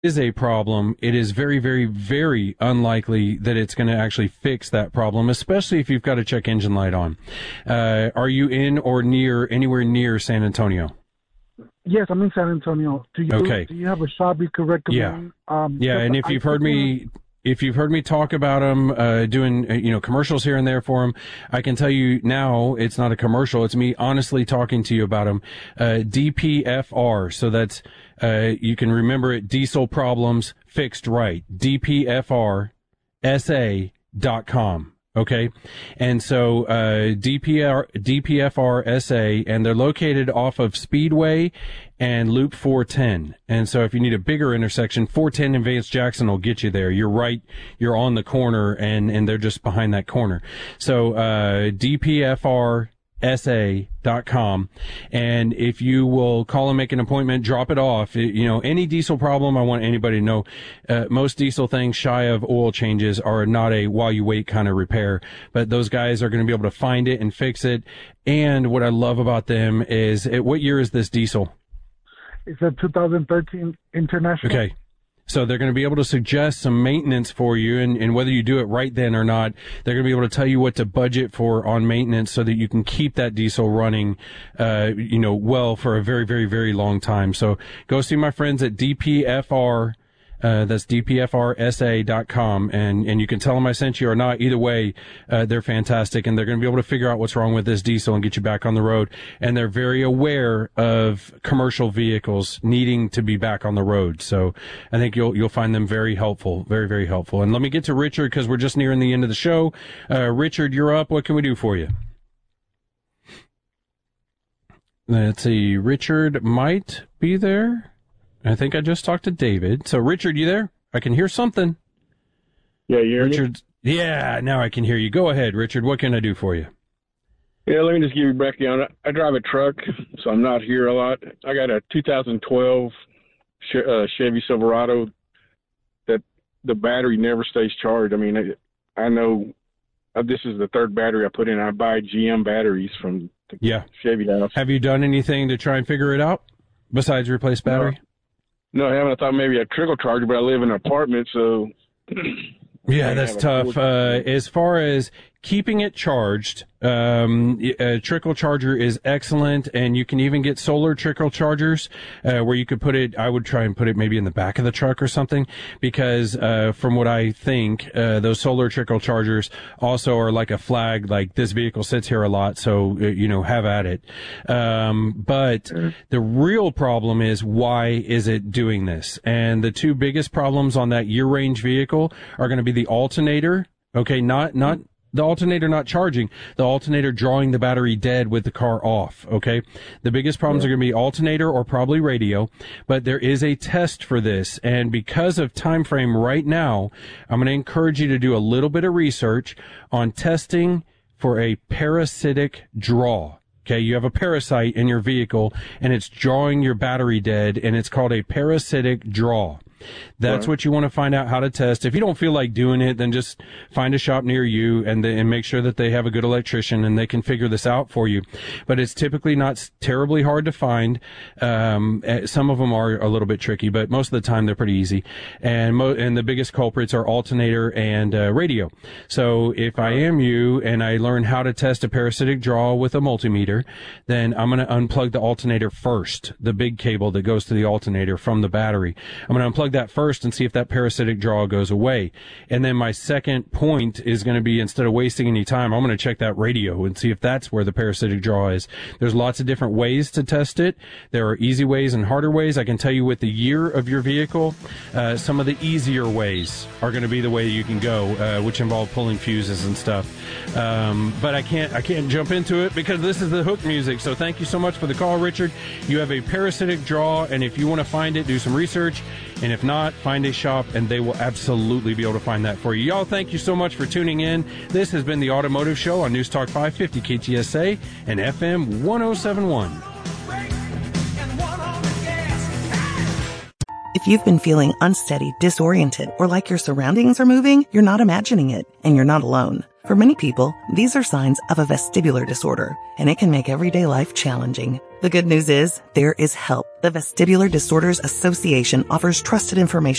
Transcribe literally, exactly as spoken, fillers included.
is a problem, it is very, very, very unlikely that it's going to actually fix that problem, especially if you've got a check engine light on. Uh, are you in or near, anywhere near San Antonio? Yes, I'm in San Antonio. Do you, okay. Do you have a shop you could recommend? Yeah, um, yeah and if you've heard me... If you've heard me talk about them, uh, doing, uh, you know, commercials here and there for them, I can tell you now it's not a commercial. It's me honestly talking to you about them. Uh, D P F R. So that's, uh, you can remember it, Diesel Problems Fixed Right. D P F R S A dot com. Okay. And so, uh, D P R, D P F R S A, and they're located off of Speedway and Loop four ten. And so if you need a bigger intersection, four ten in Vance Jackson will get you there. You're right. You're on the corner and, and they're just behind that corner. So, uh, D P F R S A dot com. And if you will call and make an appointment, drop it off. It, you know, any diesel problem, I want anybody to know, uh, most diesel things shy of oil changes are not a while you wait kind of repair, but those guys are going to be able to find it and fix it. And what I love about them is, it, what year is this diesel? It's a two thousand thirteen International. Okay. So they're going to be able to suggest some maintenance for you, and, and whether you do it right then or not, they're going to be able to tell you what to budget for on maintenance so that you can keep that diesel running, uh, you know, well for a very, very, very long time. So go see my friends at D P F R. Uh, that's D P F R S A dot com, and, and you can tell them I sent you or not. Either way, uh, they're fantastic, and they're going to be able to figure out what's wrong with this diesel and get you back on the road. And they're very aware of commercial vehicles needing to be back on the road. So I think you'll, you'll find them very helpful, very, very helpful. And let me get to Richard, because we're just nearing the end of the show. Uh, Richard, you're up. What can we do for you? Let's see. Richard might be there. I think I just talked to David. So, Richard, you there? I can hear something. Yeah, you hear Richard. me? Yeah, now I can hear you. Go ahead, Richard. What can I do for you? Yeah, let me just give you a breakdown. I drive a truck, so I'm not here a lot. I got a two thousand twelve uh, Chevy Silverado that the battery never stays charged. I mean, I, I know this is the third battery I put in. I buy G M batteries from the yeah. Chevy house. Have you done anything to try and figure it out besides replace battery? No. No, I haven't. I thought maybe a trickle charger, but I live in an apartment, so... yeah, that's tough. Uh, as far as keeping it charged, um, a trickle charger is excellent, and you can even get solar trickle chargers, uh, where you could put it, I would try and put it maybe in the back of the truck or something, because, uh, from what I think, uh, those solar trickle chargers also are like a flag, like this vehicle sits here a lot, so, you know, have at it. Um, but the real problem is, why is it doing this? And the two biggest problems on that year range vehicle are going to be the alternator, okay, not, not, the alternator not charging, the alternator drawing the battery dead with the car off, okay? The biggest problems yeah. are going to be alternator or probably radio, but there is a test for this, and because of time frame right now, I'm going to encourage you to do a little bit of research on testing for a parasitic draw. Okay, you have a parasite in your vehicle, and it's drawing your battery dead, and it's called a parasitic draw. That's right. What you want to find out how to test. If you don't feel like doing it, then just find a shop near you and, and make sure that they have a good electrician and they can figure this out for you. But it's typically not terribly hard to find. Um, some of them are a little bit tricky, but most of the time they're pretty easy. And mo- and the biggest culprits are alternator and uh, radio. So if I am you and I learn how to test a parasitic draw with a multimeter, then I'm going to unplug the alternator first, the big cable that goes to the alternator from the battery. I'm going to unplug that first and see if that parasitic draw goes away. And then my second point is going to be, instead of wasting any time, I'm going to check that radio and see if that's where the parasitic draw is. There's lots of different ways to test it. There are easy ways and harder ways. I can tell you with the year of your vehicle, uh, some of the easier ways are going to be the way you can go, uh, which involve pulling fuses and stuff. Um, but I can't, I can't jump into it because this is the hook music. So thank you so much for the call, Richard. You have a parasitic draw, and if you want to find it, do some research. And if not, find a shop, and they will absolutely be able to find that for you. Y'all, thank you so much for tuning in. This has been the Automotive Show on News Talk five fifty K T S A and F M one oh seven point one. If you've been feeling unsteady, disoriented, or like your surroundings are moving, you're not imagining it, and you're not alone. For many people, these are signs of a vestibular disorder, and it can make everyday life challenging. The good news is, there is help. The Vestibular Disorders Association offers trusted information